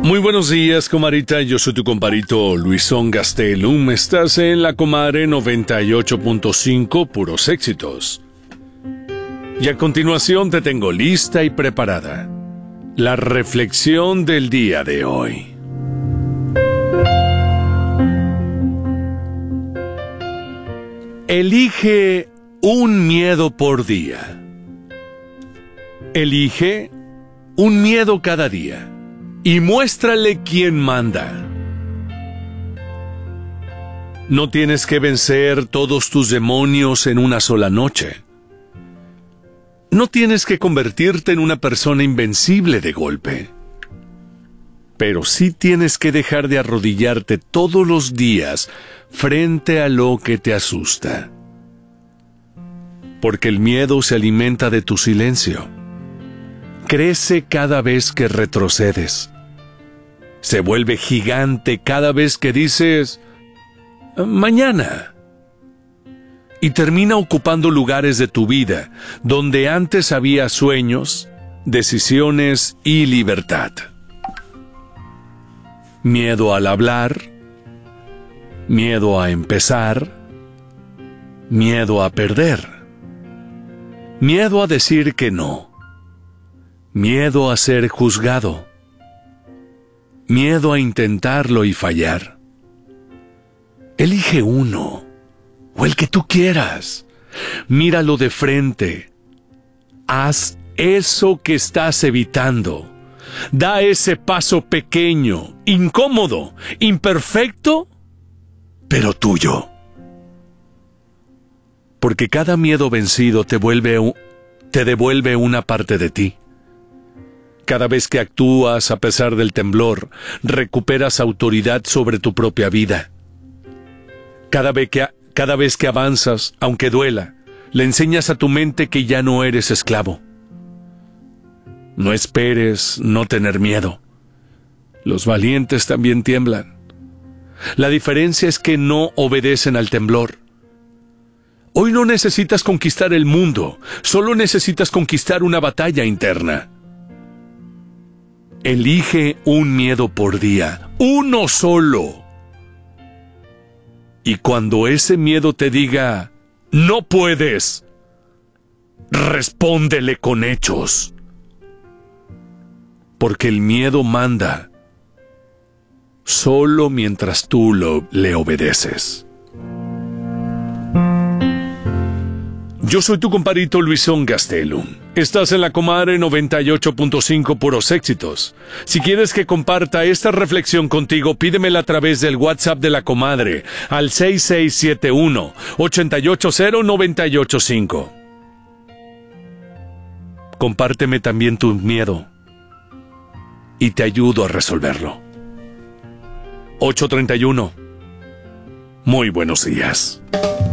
Muy buenos días, comadita. Yo soy tu compadrito Luisón Gastelum. Estás en La Comadre 98.5, puros éxitos. Y a continuación te tengo lista y preparada la reflexión del día de hoy. Elige un miedo por día. Elige un miedo cada día. Y muéstrale quién manda. No tienes que vencer todos tus demonios en una sola noche. No tienes que convertirte en una persona invencible de golpe. Pero sí tienes que dejar de arrodillarte todos los días frente a lo que te asusta. Porque el miedo se alimenta de tu silencio. Crece cada vez que retrocedes. Se vuelve gigante cada vez que dices mañana. Y termina ocupando lugares de tu vida donde antes había sueños, decisiones y libertad. Miedo al hablar, miedo a empezar, miedo a perder, miedo a decir que no. Miedo a ser juzgado. Miedo a intentarlo y fallar. Elige uno, o el que tú quieras. Míralo de frente. Haz eso que estás evitando. Da ese paso pequeño, incómodo, imperfecto, pero tuyo. Porque cada miedo vencido te devuelve una parte de ti. Cada vez que actúas a pesar del temblor, recuperas autoridad sobre tu propia vida. Cada vez que avanzas, aunque duela, le enseñas a tu mente que ya no eres esclavo. No esperes no tener miedo. Los valientes también tiemblan. La diferencia es que no obedecen al temblor. Hoy no necesitas conquistar el mundo, solo necesitas conquistar una batalla interna. Elige un miedo por día, uno solo. Y cuando ese miedo te diga, no puedes, respóndele con hechos. Porque el miedo manda solo mientras tú le obedeces. Yo soy tu compadrito Luisón Gastelum. Estás en La Comadre 98.5 puros éxitos. Si quieres que comparta esta reflexión contigo, pídemela a través del WhatsApp de La Comadre al 6671-880-985. Compárteme también tu miedo y te ayudo a resolverlo. 831. Muy buenos días.